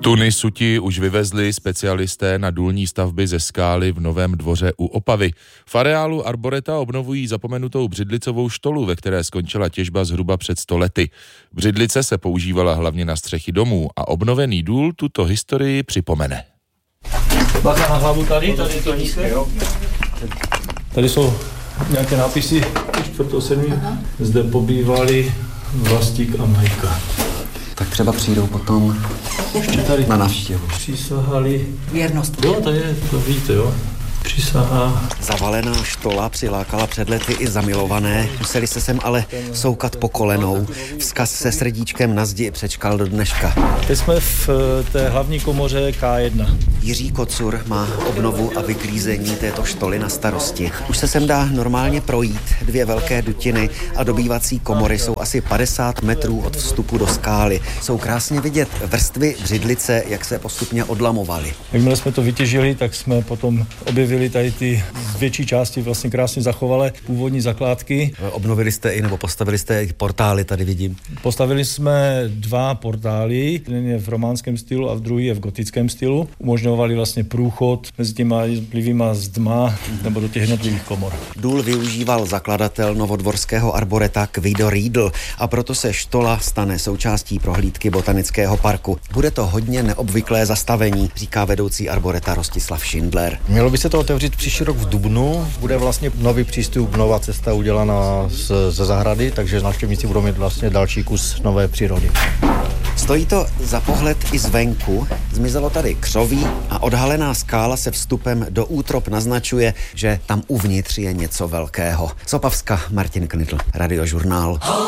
Tuny suti už vyvezli specialisté na důlní stavby ze skály v Novém Dvoře u Opavy. V areálu Arboreta obnovují zapomenutou břidlicovou štolu, ve které skončila těžba zhruba před 100 lety. Břidlice se používala hlavně na střechy domů a obnovený důl tuto historii připomene. Bacha na hlavu tady to nízké, jo. Tady jsou nějaké nápisy 4.7. Zde pobývali Vlastík a Majka. Tak třeba přijdou potom ještě tady na návštěvu. Přísahali věrnost. Jo, to víte, jo. Přísaha. Zavalená štola přilákala před lety i zamilované, museli se sem ale soukat po kolenou. Vzkaz se srdíčkem na zdi přečkal do dneška. Teď jsme v té hlavní komoře K1. Jiří Kocur má obnovu a vyklízení této štoly na starosti. Už se sem dá normálně projít. 2 velké dutiny a dobývací komory jsou asi 50 metrů od vstupu do skály. Jsou krásně vidět vrstvy břidlice, jak se postupně odlamovaly. Jakmile jsme to vytěžili, tak jsme potom objevili tady ty z větší části vlastně krásně zachovalé původní zakládky. Obnovili jste i nebo postavili jste i portály, tady vidím. Postavili jsme 2 portály, jeden je v románském stylu a druhý je v gotickém stylu. Umožňovali vlastně průchod mezi těma jednotlivýma zdma nebo do těch jednotlivých komor. Důl využíval zakladatel novodvorského arboreta Kvido Riedl a proto se štola stane součástí prohlídky botanického parku. Bude to hodně neobvyklé zastavení, říká vedoucí arboreta Rostislav Schindler. Mělo by se to otevřít příští rok v dubnu. Bude vlastně nový přístup, nová cesta udělaná ze zahrady, takže návštěvníci budou mít vlastně další kus nové přírody. Stojí to za pohled i zvenku. Zmizelo tady křoví a odhalená skála se vstupem do útrop naznačuje, že tam uvnitř je něco velkého. Z Opavska Martin Knitl, Radiožurnál.